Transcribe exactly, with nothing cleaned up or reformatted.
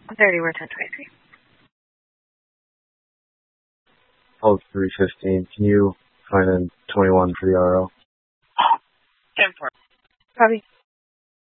thirty, we're ten twenty-three. Oh, three fifteen. Can you find in twenty-one for the R O? ten four. Copy.